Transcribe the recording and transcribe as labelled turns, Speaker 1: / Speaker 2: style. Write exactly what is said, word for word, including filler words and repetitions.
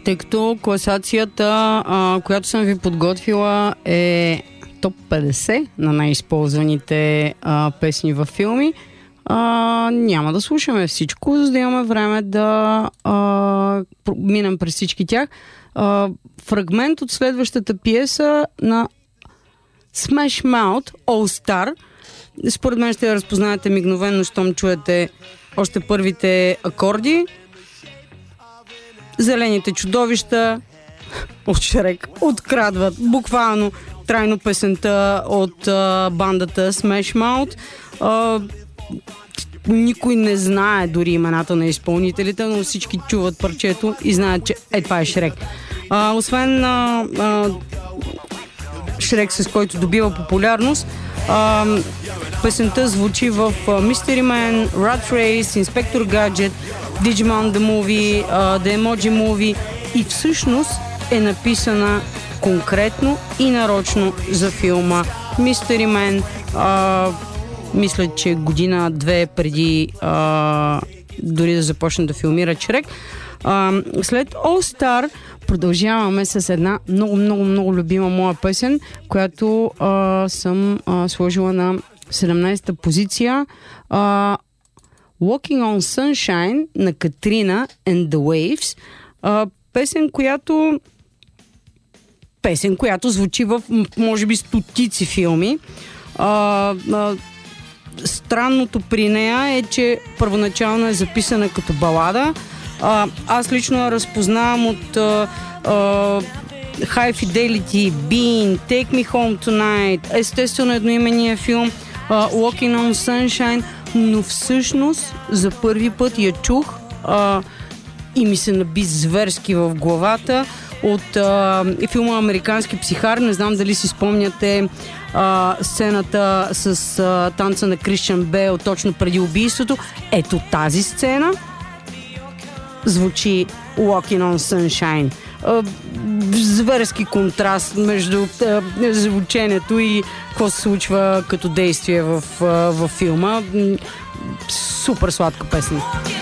Speaker 1: Тъй като класацията, а, която съм ви подготвила, е топ петдесет на най-използваните а, песни във филми. А, няма да слушаме всичко, за да имаме време да а, минем през всички тях. А, фрагмент от следващата пиеса на Smash Mouth, All Star. Според мен ще я разпознаете мигновено, щом чуете още първите акорди. Зелените чудовища от Шрек открадват буквално трайно песента от а, бандата Smash Mouth. А, никой не знае дори имената на изпълнителите, но всички чуват парчето и знаят, че е, това е Шрек. А, освен а, а, Шрек, с който добива популярност, а, песента звучи в Mystery Man, Rat Race, Inspector Gadget, Digimon The Movie, uh, The Emoji Movie и всъщност е написана конкретно и нарочно за филма Mystery Man. Uh, мисля, че година-две преди uh, дори да започне да филмира Шрек. Uh, след All Star продължаваме с една много-много-много любима моя песен, която uh, съм uh, сложила на седемнадесета позиция. Uh, Walking on Sunshine на Катрина and the Waves. Uh, песен, която песен, която звучи в може би стотици филми. Uh, uh, странното при нея е, че първоначално е записана като балада. Uh, аз лично я разпознавам от uh, uh, High Fidelity, Bean, Take Me Home Tonight, естествено едноименния филм uh, Walking on Sunshine, но всъщност за първи път я чух uh, и ми се наби зверски в главата от uh, филма Американски психар. Не знам дали си спомняте uh, сцената с uh, танца на Кристиан Бейл точно преди убийството. Ето тази сцена звучи Walking on Sunshine. Uh, зверски контраст между uh, звученето и какво се случва като действие в, uh, в филма. Супер сладка песен.